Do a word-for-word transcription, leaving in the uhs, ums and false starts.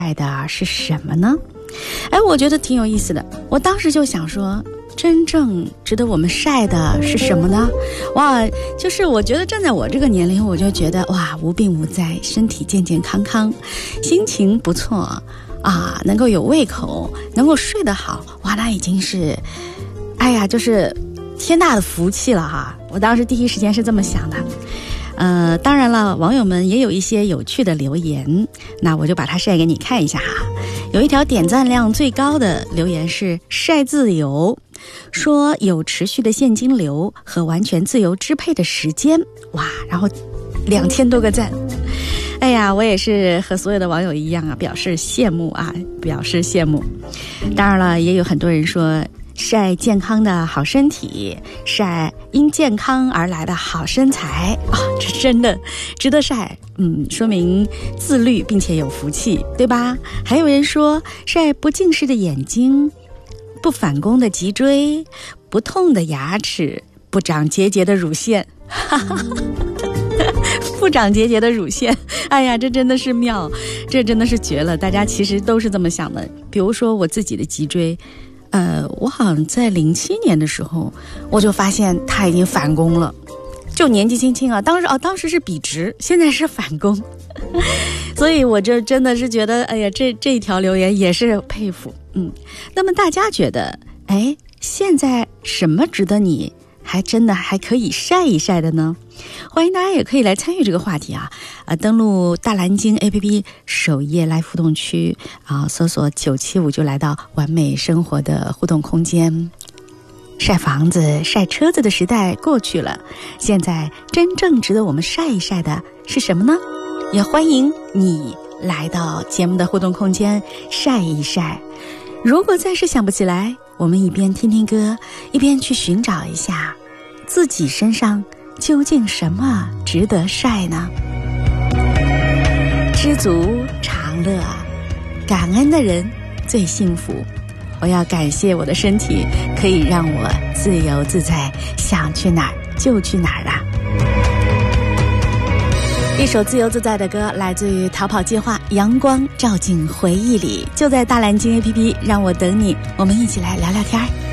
晒的是什么呢？哎，我觉得挺有意思的。我当时就想说，真正值得我们晒的是什么呢？哇，就是我觉得站在我这个年龄，我就觉得哇，无病无灾，身体健健康康，心情不错啊，能够有胃口，能够睡得好，哇，那已经是，哎呀，就是天大的福气了哈！我当时第一时间是这么想的。呃，当然了，网友们也有一些有趣的留言，那我就把它晒给你看一下哈。有一条点赞量最高的留言是晒自由，说有持续的现金流和完全自由支配的时间，哇，然后两千多个赞。哎呀，我也是和所有的网友一样啊，表示羡慕啊，表示羡慕。当然了，也有很多人说晒健康的好身体，晒因健康而来的好身材啊、哦，这真的值得晒。嗯，说明自律并且有福气，对吧？还有人说晒不近视的眼睛，不反弓的脊椎，不痛的牙齿，不长结节的乳腺。哈哈哈。不长结节的乳腺，哎呀，这真的是妙，这真的是绝了。大家其实都是这么想的。比如说我自己的脊椎，呃，我好像在零七年的时候，我就发现它已经反弓了，就年纪轻轻啊，当时哦，当时是笔直，现在是反弓，所以我这真的是觉得，哎呀，这这一条留言也是佩服，嗯。那么大家觉得，哎，现在什么值得你还真的还可以晒一晒的呢？欢迎大家也可以来参与这个话题啊！啊，登录大蓝鲸 A P P 首页来互动区啊，搜索九七五就来到完美生活的互动空间。晒房子、晒车子的时代过去了，现在真正值得我们晒一晒的是什么呢？也欢迎你来到节目的互动空间晒一晒。如果暂时想不起来，我们一边听听歌，一边去寻找一下自己身上究竟什么值得晒呢？知足常乐，感恩的人最幸福。我要感谢我的身体，可以让我自由自在，想去哪儿就去哪儿啊。一首自由自在的歌，来自于逃跑计划，阳光照进回忆里，就在大蓝鲸 A P P， 让我等你，我们一起来聊聊天。